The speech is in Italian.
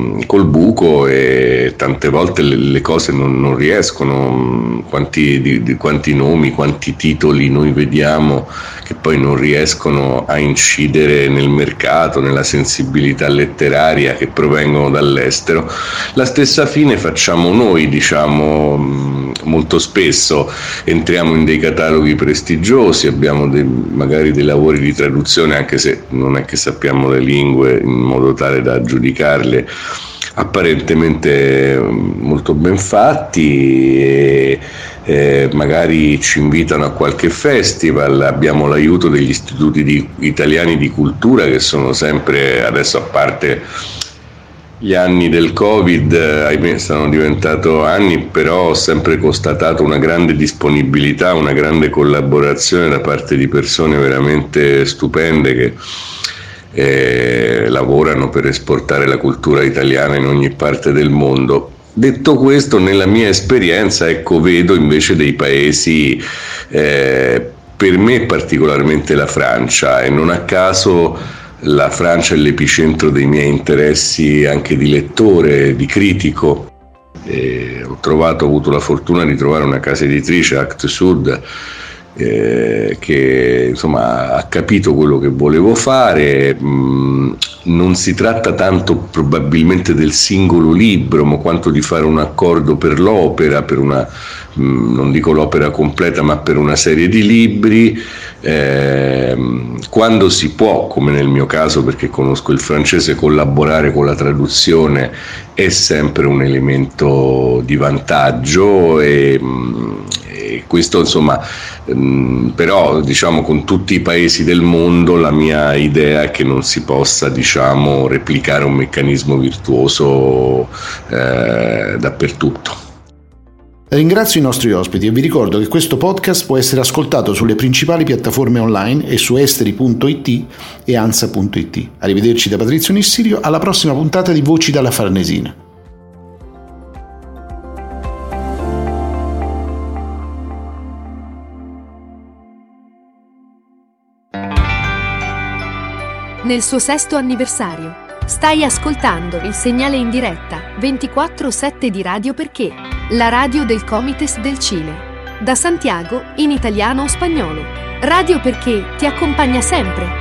col buco, e tante volte le cose non riescono. Quanti nomi, quanti titoli noi vediamo che poi non riescono a incidere nel mercato, nella sensibilità letteraria, che provengono dall'estero. La stessa fine facciamo noi, diciamo, molto spesso entriamo in dei cataloghi prestigiosi, abbiamo magari dei lavori di traduzione, anche se non è che sappiamo le lingue in modo tale da giudicarle, apparentemente molto ben fatti, e magari ci invitano a qualche festival. Abbiamo l'aiuto degli istituti italiani di cultura, che sono sempre, adesso a parte gli anni del Covid, ahimè sono diventato anni, però ho sempre constatato una grande disponibilità, una grande collaborazione da parte di persone veramente stupende che lavorano per esportare la cultura italiana in ogni parte del mondo. Detto questo, nella mia esperienza, vedo invece dei paesi, per me particolarmente la Francia, e non a caso la Francia è l'epicentro dei miei interessi anche di lettore, di critico. Ho avuto la fortuna di trovare una casa editrice, Act Sud, che insomma ha capito quello che volevo fare. Non si tratta tanto probabilmente del singolo libro, ma quanto di fare un accordo per l'opera, per una, non dico l'opera completa, ma per una serie di libri. Quando si può, come nel mio caso, perché conosco il francese, collaborare con la traduzione è sempre un elemento di vantaggio, e questo insomma, però diciamo con tutti i paesi del mondo la mia idea è che non si possa, diciamo, replicare un meccanismo virtuoso dappertutto. Ringrazio i nostri ospiti e vi ricordo che questo podcast può essere ascoltato sulle principali piattaforme online e su esteri.it e ansa.it. Arrivederci da Patrizio Nissirio, alla prossima puntata di Voci dalla Farnesina. Nel suo 6° anniversario stai ascoltando il segnale in diretta 24/7 di Radio Perché, la radio del Comites del Cile. Da Santiago, in italiano o spagnolo. Radio Perché ti accompagna sempre.